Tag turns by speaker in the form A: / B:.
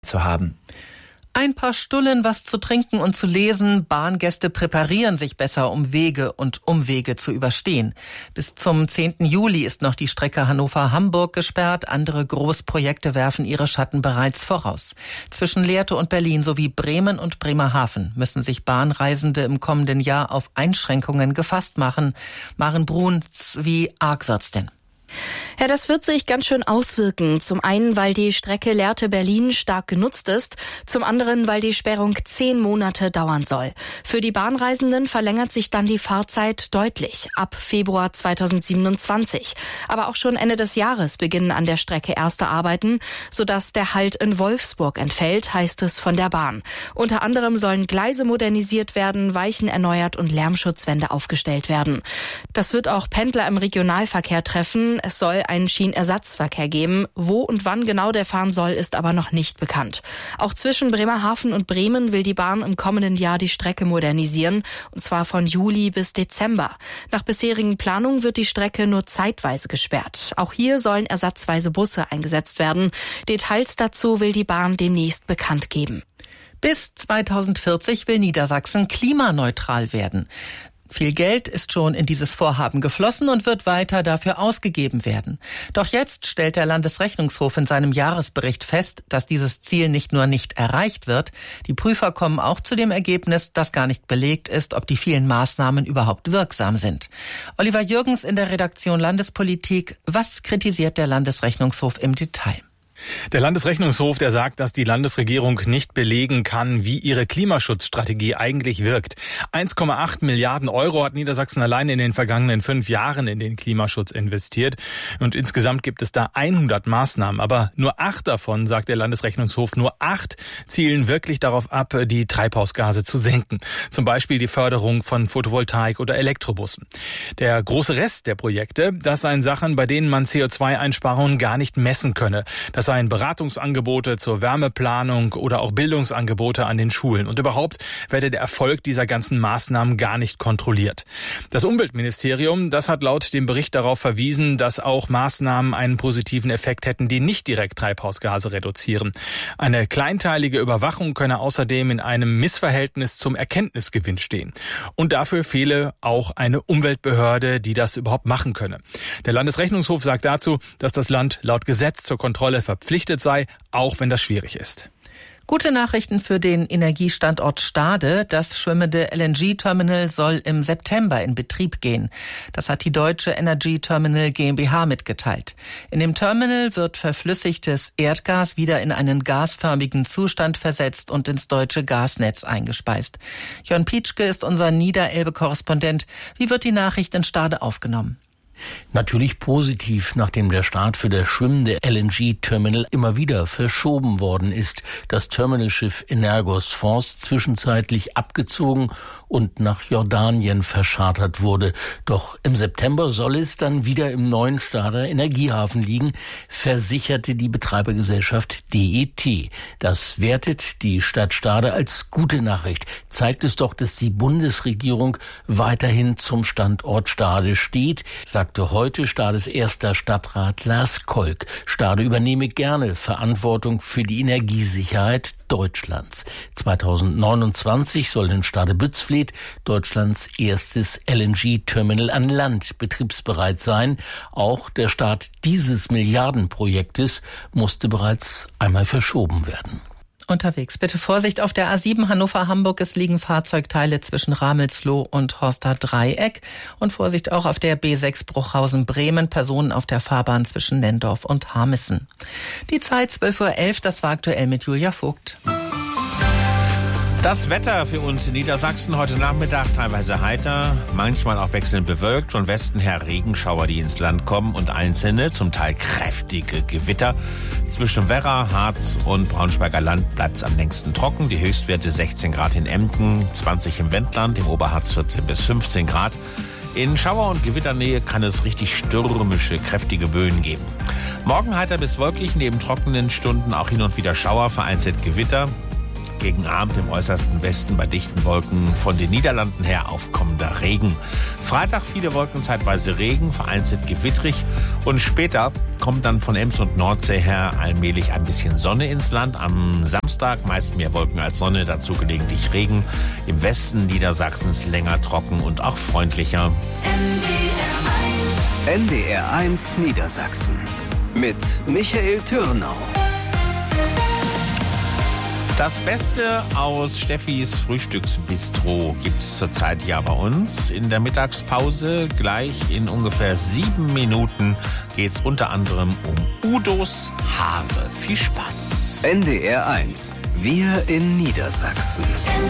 A: zu haben.
B: Ein paar Stullen, was zu trinken und zu lesen. Bahngäste präparieren sich besser, um Wege und Umwege zu überstehen. Bis zum 10. Juli ist noch die Strecke Hannover-Hamburg gesperrt. Andere Großprojekte werfen ihre Schatten bereits voraus. Zwischen Lehrte und Berlin sowie Bremen und Bremerhaven müssen sich Bahnreisende im kommenden Jahr auf Einschränkungen gefasst machen. Maren Bruns, wie arg wird's denn?
C: Ja, das wird sich ganz schön auswirken. Zum einen, weil die Strecke Lehrte-Berlin stark genutzt ist. Zum anderen, weil die Sperrung 10 Monate dauern soll. Für die Bahnreisenden verlängert sich dann die Fahrzeit deutlich. Ab Februar 2027. Aber auch schon Ende des Jahres beginnen an der Strecke erste Arbeiten, sodass der Halt in Wolfsburg entfällt, heißt es von der Bahn. Unter anderem sollen Gleise modernisiert werden, Weichen erneuert und Lärmschutzwände aufgestellt werden. Das wird auch Pendler im Regionalverkehr treffen. Es soll einen Schienenersatzverkehr geben. Wo und wann genau der fahren soll, ist aber noch nicht bekannt. Auch zwischen Bremerhaven und Bremen will die Bahn im kommenden Jahr die Strecke modernisieren, und zwar von Juli bis Dezember. Nach bisherigen Planungen wird die Strecke nur zeitweise gesperrt. Auch hier sollen ersatzweise Busse eingesetzt werden. Details dazu will die Bahn demnächst bekannt geben.
B: Bis 2040 will Niedersachsen klimaneutral werden. Viel Geld ist schon in dieses Vorhaben geflossen und wird weiter dafür ausgegeben werden. Doch jetzt stellt der Landesrechnungshof in seinem Jahresbericht fest, dass dieses Ziel nicht nur nicht erreicht wird, die Prüfer kommen auch zu dem Ergebnis, dass gar nicht belegt ist, ob die vielen Maßnahmen überhaupt wirksam sind. Oliver Jürgens in der Redaktion Landespolitik. Was kritisiert der Landesrechnungshof im Detail?
A: Der Landesrechnungshof, der sagt, dass die Landesregierung nicht belegen kann, wie ihre Klimaschutzstrategie eigentlich wirkt. 1,8 Milliarden Euro hat Niedersachsen allein in den vergangenen 5 Jahren in den Klimaschutz investiert. Und insgesamt gibt es da 100 Maßnahmen. Aber nur 8 davon, sagt der Landesrechnungshof, nur 8 zielen wirklich darauf ab, die Treibhausgase zu senken. Zum Beispiel die Förderung von Photovoltaik oder Elektrobussen. Der große Rest der Projekte, das seien Sachen, bei denen man CO2-Einsparungen gar nicht messen könne. Das seien Beratungsangebote zur Wärmeplanung oder auch Bildungsangebote an den Schulen. Und überhaupt werde der Erfolg dieser ganzen Maßnahmen gar nicht kontrolliert. Das Umweltministerium, das hat laut dem Bericht darauf verwiesen, dass auch Maßnahmen einen positiven Effekt hätten, die nicht direkt Treibhausgase reduzieren. Eine kleinteilige Überwachung könne außerdem in einem Missverhältnis zum Erkenntnisgewinn stehen. Und dafür fehle auch eine Umweltbehörde, die das überhaupt machen könne. Der Landesrechnungshof sagt dazu, dass das Land laut Gesetz zur Kontrolle verpflichtet sei, auch wenn das schwierig ist.
B: Gute Nachrichten für den Energiestandort Stade. Das schwimmende LNG-Terminal soll im September in Betrieb gehen. Das hat die Deutsche Energy Terminal GmbH mitgeteilt. In dem Terminal wird verflüssigtes Erdgas wieder in einen gasförmigen Zustand versetzt und ins deutsche Gasnetz eingespeist. Jörn Pietschke ist unser Niederelbe-Korrespondent. Wie wird die Nachricht in Stade aufgenommen?
D: Natürlich positiv, nachdem der Start für das schwimmende LNG-Terminal immer wieder verschoben worden ist. Das Terminalschiff Energos Force zwischenzeitlich abgezogen und nach Jordanien verschartert wurde. Doch im September soll es dann wieder im neuen Stader Energiehafen liegen, versicherte die Betreibergesellschaft DET. Das wertet die Stadt Stade als gute Nachricht. Zeigt es doch, dass die Bundesregierung weiterhin zum Standort Stade steht, sagte heute Stades erster Stadtrat Lars Kolk. Stade übernehme gerne Verantwortung für die Energiesicherheit Deutschlands. 2029 soll in Stade-Bützfleth Deutschlands erstes LNG-Terminal an Land betriebsbereit sein. Auch der Start dieses Milliardenprojektes musste bereits einmal verschoben werden.
B: Unterwegs. Bitte Vorsicht auf der A7 Hannover-Hamburg. Es liegen Fahrzeugteile zwischen Ramelsloh und Horster Dreieck. Und Vorsicht auch auf der B6 Bruchhausen-Bremen. Personen auf der Fahrbahn zwischen Nendorf und Harmissen. Die Zeit 12:11 Uhr. Das war aktuell mit Julia Vogt.
E: Das Wetter für uns in Niedersachsen heute Nachmittag teilweise heiter, manchmal auch wechselnd bewölkt, von Westen her Regenschauer, die ins Land kommen und einzelne, zum Teil kräftige Gewitter. Zwischen Werra, Harz und Braunschweiger Land bleibt es am längsten trocken. Die Höchstwerte 16 Grad in Emden, 20 im Wendland, im Oberharz 14 bis 15 Grad. In Schauer- und Gewitternähe kann es richtig stürmische, kräftige Böen geben. Morgen heiter bis wolkig, neben trockenen Stunden auch hin und wieder Schauer, vereinzelt Gewitter. gegen Abend im äußersten Westen bei dichten Wolken von den Niederlanden her aufkommender Regen. Freitag viele Wolken, zeitweise Regen, vereinzelt gewittrig. Und später kommt dann von Ems und Nordsee her allmählich ein bisschen Sonne ins Land. Am Samstag meist mehr Wolken als Sonne, dazu gelegentlich Regen. Im Westen Niedersachsens länger trocken und auch freundlicher.
F: NDR 1 Niedersachsen mit Michael Türnau.
E: Das Beste aus Steffis Frühstücksbistro gibt's zurzeit ja bei uns. In der Mittagspause, gleich in ungefähr 7 Minuten, geht's unter anderem um Udos Haare. Viel Spaß.
F: NDR 1, wir in Niedersachsen.